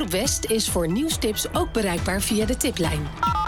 Omroep West is voor nieuwstips ook bereikbaar via de tiplijn.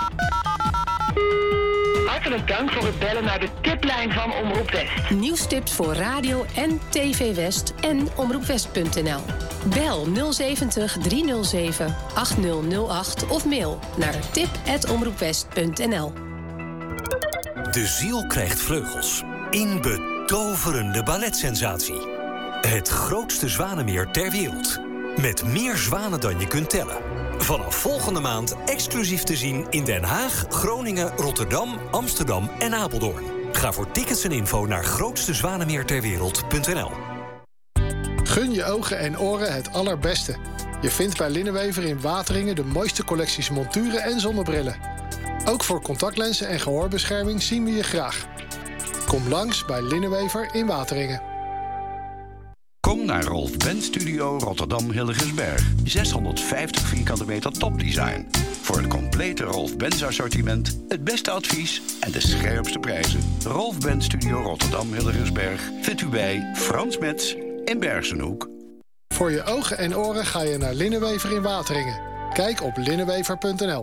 Hartelijk dank voor het bellen naar de tiplijn van Omroep West. Nieuwstips voor radio en TV West en omroepwest.nl. Bel 070 307 8008 of mail naar tip@omroepwest.nl. De ziel krijgt vleugels. In betoverende balletsensatie. Het grootste zwanenmeer ter wereld. Met meer zwanen dan je kunt tellen. Vanaf volgende maand exclusief te zien in Den Haag, Groningen, Rotterdam, Amsterdam en Apeldoorn. Ga voor tickets en info naar grootstezwanemeerterwereld.nl. Gun je ogen en oren het allerbeste. Je vindt bij Linnenwever in Wateringen de mooiste collecties monturen en zonnebrillen. Ook voor contactlenzen en gehoorbescherming zien we je graag. Kom langs bij Linnenwever in Wateringen. Kom naar Rolf Benz Studio Rotterdam Hillegersberg. 650 vierkante meter topdesign. Voor het complete Rolf Benz assortiment, het beste advies en de scherpste prijzen. Rolf Benz Studio Rotterdam Hillegersberg vindt u bij Frans Metz in Bergenhoek. Voor je ogen en oren ga je naar Linnenwever in Wateringen. Kijk op linnenwever.nl.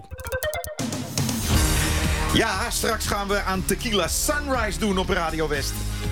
Ja, straks gaan we aan Tequila Sunrise doen op Radio West.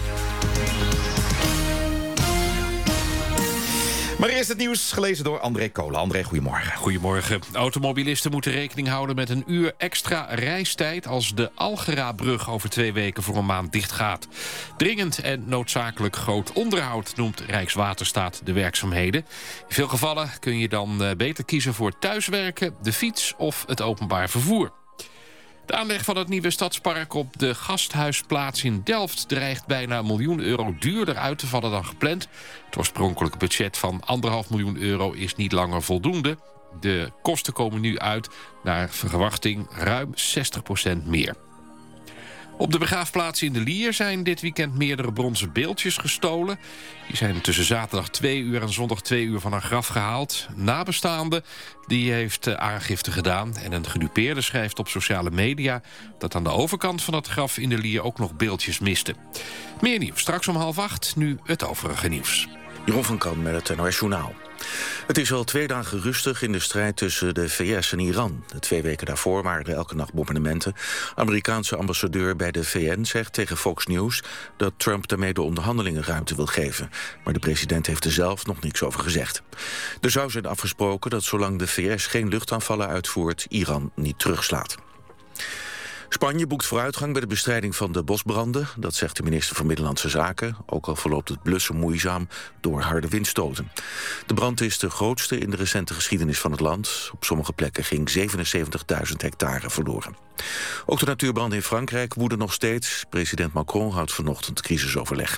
Maar eerst het nieuws, gelezen door André Kolen. André, goedemorgen. Goedemorgen. Automobilisten moeten rekening houden met een uur extra reistijd als de Algera-brug over 2 weken voor een maand dicht gaat. Dringend en noodzakelijk groot onderhoud noemt Rijkswaterstaat de werkzaamheden. In veel gevallen kun je dan beter kiezen voor thuiswerken, de fiets of het openbaar vervoer. De aanleg van het nieuwe stadspark op de Gasthuisplaats in Delft dreigt bijna €1 miljoen duurder uit te vallen dan gepland. Het oorspronkelijke budget van €1,5 miljoen is niet langer voldoende. De kosten komen nu uit naar verwachting ruim 60% meer. Op de begraafplaats in de Lier zijn dit weekend meerdere bronzen beeldjes gestolen. Die zijn tussen zaterdag 2 uur en zondag 2 uur van een graf gehaald. Nabestaande die heeft aangifte gedaan. En een gedupeerde schrijft op sociale media dat aan de overkant van het graf in de Lier ook nog beeldjes miste. Meer nieuws straks om 7:30, nu het overige nieuws. Jeroen van Kan met het NOS Journaal. Het is al 2 dagen rustig in de strijd tussen de VS en Iran. De 2 weken daarvoor waren er elke nacht bombardementen. Amerikaanse ambassadeur bij de VN zegt tegen Fox News dat Trump daarmee de onderhandelingen ruimte wil geven. Maar de president heeft er zelf nog niks over gezegd. Er zou zijn afgesproken dat zolang de VS geen luchtaanvallen uitvoert, Iran niet terugslaat. Spanje boekt vooruitgang bij de bestrijding van de bosbranden. Dat zegt de minister van Binnenlandse Zaken. Ook al verloopt het blussen moeizaam door harde windstoten. De brand is de grootste in de recente geschiedenis van het land. Op sommige plekken ging 77.000 hectare verloren. Ook de natuurbranden in Frankrijk woeden nog steeds. President Macron houdt vanochtend crisisoverleg.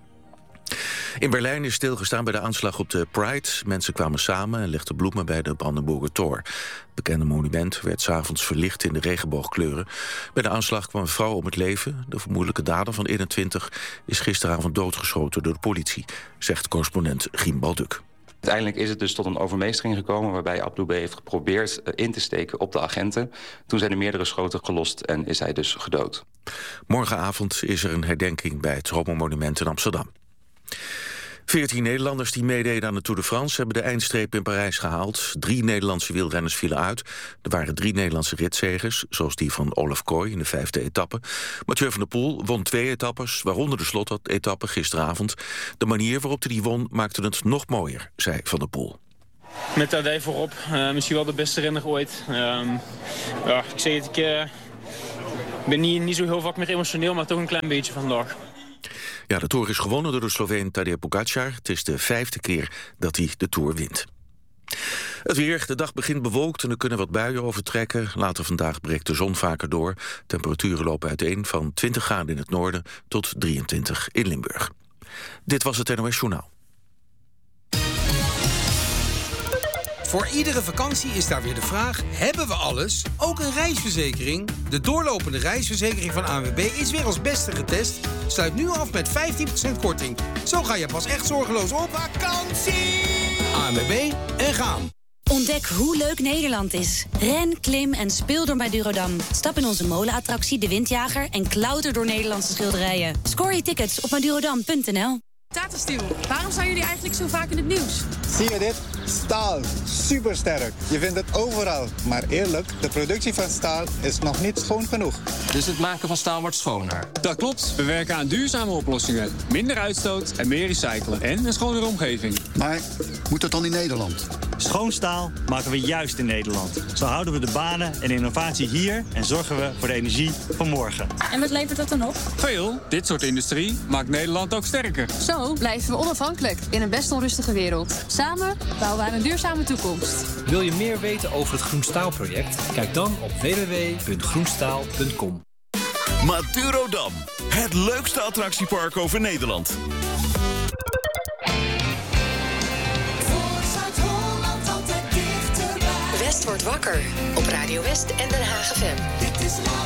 In Berlijn is stilgestaan bij de aanslag op de Pride. Mensen kwamen samen en legden bloemen bij de Brandenburger Tor. Het bekende monument werd 's avonds verlicht in de regenboogkleuren. Bij de aanslag kwam een vrouw om het leven. De vermoedelijke dader van 21 is gisteravond doodgeschoten door de politie, zegt correspondent Giem Balduk. Uiteindelijk is het dus tot een overmeestering gekomen waarbij Abdou B. heeft geprobeerd in te steken op de agenten. Toen zijn er meerdere schoten gelost en is hij dus gedood. Morgenavond is er een herdenking bij het Homo-monument in Amsterdam. 14 Nederlanders die meededen aan de Tour de France hebben de eindstreep in Parijs gehaald. 3 Nederlandse wielrenners vielen uit. Er waren 3 Nederlandse ritzegers, zoals die van Olaf Kooi in de 5e etappe. Mathieu van der Poel won 2 etappes, waaronder de slotetappe gisteravond. De manier waarop hij die won maakte het nog mooier, zei Van der Poel. Met Tadej voorop, misschien wel de beste renner ooit. Ja, ik zeg het, ik ben niet zo heel vaak meer emotioneel, maar toch een klein beetje vandaag. Ja, de Tour is gewonnen door de Sloveen Tadej Pogačar. Het is de 5e keer dat hij de Tour wint. Het weer, de dag begint bewolkt en er kunnen wat buien overtrekken. Later vandaag breekt de zon vaker door. Temperaturen lopen uiteen van 20 graden in het noorden tot 23 in Limburg. Dit was het NOS Journaal. Voor iedere vakantie is daar weer de vraag, hebben we alles? Ook een reisverzekering? De doorlopende reisverzekering van ANWB is weer als beste getest. Sluit nu af met 15% korting. Zo ga je pas echt zorgeloos op vakantie! ANWB en gaan! Ontdek hoe leuk Nederland is. Ren, klim en speel door bij Durodam. Stap in onze molenattractie De Windjager en klauter door Nederlandse schilderijen. Scoor je tickets op madurodam.nl. Tata Steel, waarom zijn jullie eigenlijk zo vaak in het nieuws? Zie je dit? Staal. Supersterk. Je vindt het overal. Maar eerlijk, de productie van staal is nog niet schoon genoeg. Dus het maken van staal wordt schoner? Dat klopt. We werken aan duurzame oplossingen. Minder uitstoot en meer recyclen. En een schonere omgeving. Maar moet dat dan in Nederland? Schoon staal maken we juist in Nederland. Zo houden we de banen en innovatie hier en zorgen we voor de energie van morgen. En wat levert dat dan op? Veel. Dit soort industrie maakt Nederland ook sterker. Zo blijven we onafhankelijk in een best onrustige wereld. Samen bouwen we aan een duurzame toekomst. Wil je meer weten over het Groenstaalproject? Kijk dan op www.groenstaal.com. Madurodam, het leukste attractiepark over Nederland. West wordt wakker op Radio West en Den Haag FM.